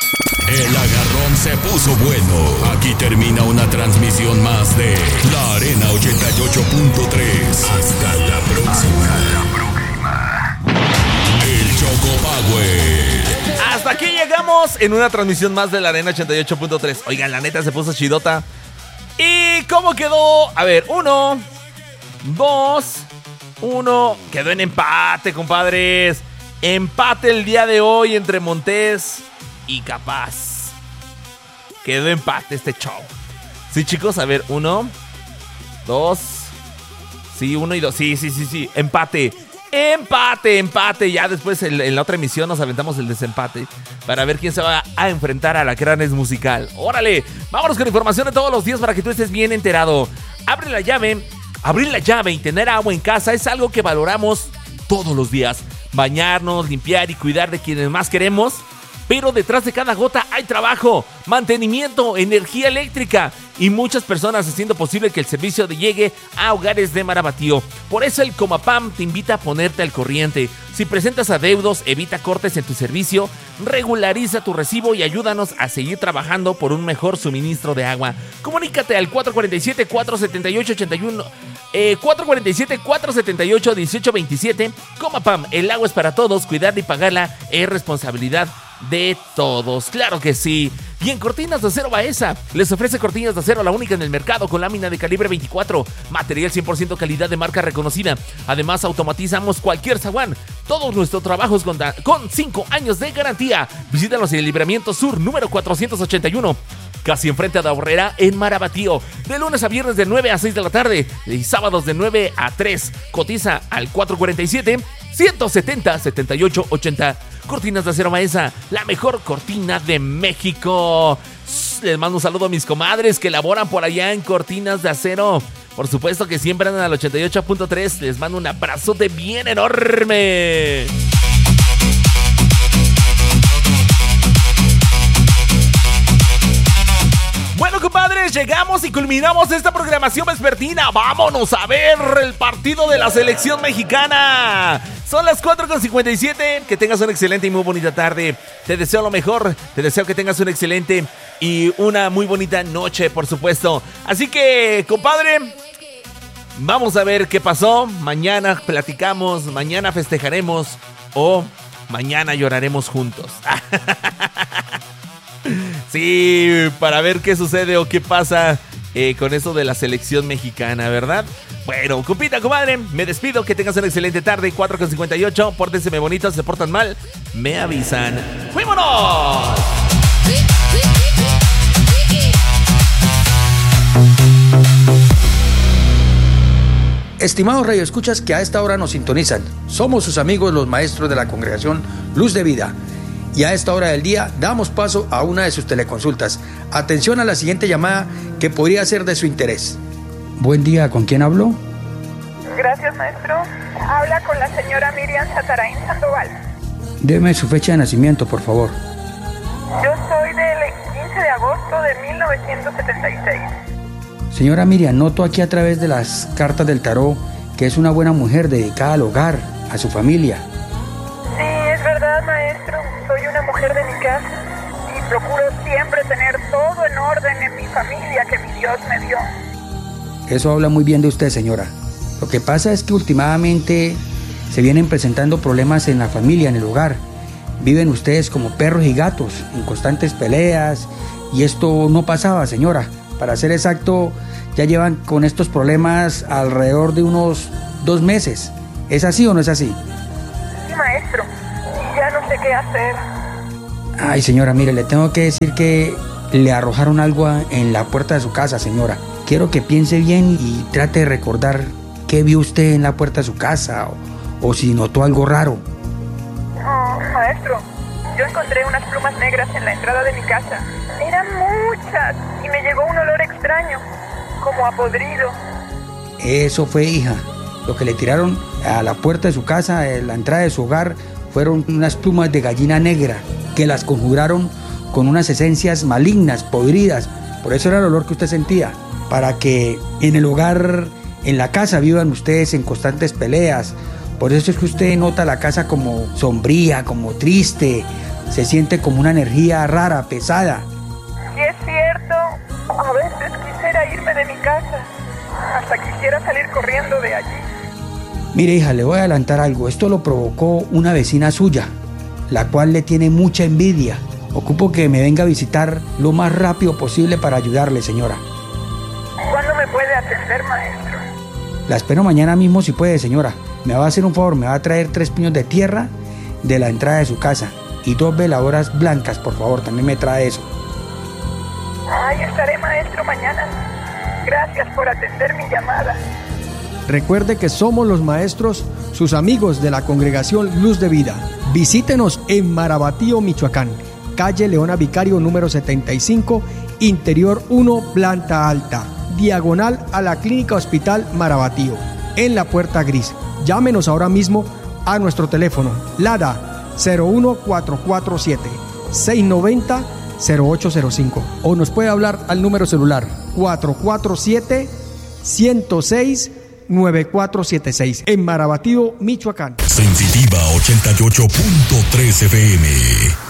El agarrón se puso bueno. Aquí termina una transmisión más de La Arena 88.3. Hasta la próxima. El Choco Power. Hasta aquí llegamos en una transmisión más de La Arena 88.3. Oigan, la neta se puso chidota. ¿Y cómo quedó? A ver, 1, 2, 1. Quedó en empate, compadres. Empate el día de hoy entre Montés y Capaz. Quedó empate este show. Sí, chicos, a ver, 1, 2. Sí, 1 y 2. Sí. Empate. Ya después en la otra emisión nos aventamos el desempate para ver quién se va a enfrentar a la Cranes Musical. ¡Órale! Vámonos con información de todos los días para que tú estés bien enterado. Abrir la llave y tener agua en casa es algo que valoramos todos los días. Bañarnos, limpiar y cuidar de quienes más queremos. Pero detrás de cada gota hay trabajo, mantenimiento, energía eléctrica y muchas personas haciendo posible que el servicio llegue a hogares de Marabatío. Por eso el Comapam te invita a ponerte al corriente. Si presentas adeudos, evita cortes en tu servicio, regulariza tu recibo y ayúdanos a seguir trabajando por un mejor suministro de agua. Comunícate al 447-478-81. 447-478-1827. Comapam, el agua es para todos, cuidarla y pagarla es responsabilidad de todos, claro que sí. Y en Cortinas de Acero Baeza les ofrece cortinas de acero, la única en el mercado, con lámina de calibre 24, material 100% calidad de marca reconocida. Además automatizamos cualquier zaguán. Todos nuestros trabajos con 5 años de garantía. Visítanos en el Libramiento Sur número 481, casi enfrente a la Horrera en Marabatío. De lunes a viernes de 9 a 6 de la tarde y sábados de 9 a 3. Cotiza al 447-170-7880. Cortinas de Acero Baeza, la mejor cortina de México. Les mando un saludo a mis comadres que laboran por allá en Cortinas de Acero. Por supuesto que siempre andan al 88.3. Les mando un abrazote bien enorme. Bueno, compadres, llegamos y culminamos esta programación vespertina. Vámonos a ver el partido de la selección mexicana. Son las 4:57. Que tengas una excelente y muy bonita tarde. Te deseo lo mejor. Te deseo que tengas una excelente y una muy bonita noche, por supuesto. Así que, compadre, vamos a ver qué pasó. Mañana platicamos, mañana festejaremos o mañana lloraremos juntos. Sí, para ver qué sucede o qué pasa con eso de la selección mexicana, ¿verdad? Bueno, compita, comadre, me despido. Que tengas una excelente tarde. 4:58. Pórtense bonitos, se portan mal, me avisan. ¡Fuímonos! Estimados radioescuchas que a esta hora nos sintonizan, somos sus amigos los maestros de la congregación Luz de Vida. Y a esta hora del día damos paso a una de sus teleconsultas. Atención a la siguiente llamada que podría ser de su interés. Buen día, ¿con quién hablo? Gracias, maestro. Habla con la señora Miriam Satarain Sandoval. Deme su fecha de nacimiento, por favor. Yo soy del 15 de agosto de 1976. Señora Miriam, noto aquí a través de las cartas del tarot que es una buena mujer dedicada al hogar, a su familia. Sí, es verdad, maestro. Soy una mujer de mi casa y procuro siempre tener todo en orden en mi familia que mi Dios me dio. Eso habla muy bien de usted, señora. Lo que pasa es que últimamente se vienen presentando problemas en la familia, en el hogar. Viven ustedes como perros y gatos, en constantes peleas, y esto no pasaba, señora. Para ser exacto, ya llevan con estos problemas alrededor de unos 2 meses. ¿Es así o no es así? Sí, maestro. Ya no sé qué hacer. Ay, señora, mire, le tengo que decir que le arrojaron algo en la puerta de su casa, señora. Quiero que piense bien y trate de recordar qué vio usted en la puerta de su casa o si notó algo raro. No, maestro, yo encontré unas plumas negras en la entrada de mi casa. Eran muchas y me llegó un olor extraño, como a podrido. Eso fue, hija. Lo que le tiraron a la puerta de su casa, a la entrada de su hogar, fueron unas plumas de gallina negra que las conjuraron con unas esencias malignas, podridas. Por eso era el olor que usted sentía. Para que en el hogar, en la casa, vivan ustedes en constantes peleas. Por eso es que usted nota la casa como sombría, como triste, Se siente como una energía rara, pesada. Sí es cierto, a veces quisiera irme de mi casa, hasta quisiera salir corriendo de allí. Mire, hija, le voy a adelantar algo. Esto lo provocó una vecina suya, la cual le tiene mucha envidia. Ocupo que me venga a visitar lo más rápido posible para ayudarle, señora. ¿Cuándo me puede atender, maestro? La espero mañana mismo si puede, señora. Me va a hacer un favor, me va a traer 3 piños de tierra de la entrada de su casa y 2 veladoras blancas, por favor, también me trae eso. Ahí estaré, maestro, mañana. Gracias por atender mi llamada. Recuerde que somos los maestros, sus amigos de la Congregación Luz de Vida. Visítenos en Marabatío, Michoacán, calle Leona Vicario número 75, interior 1, planta alta, diagonal a la Clínica Hospital Marabatío, en la Puerta Gris. Llámenos ahora mismo a nuestro teléfono, LADA 01447 690 0805, o nos puede hablar al número celular 447 106 9476 en Marabatío, Michoacán. Sensitiva 88.3 FM.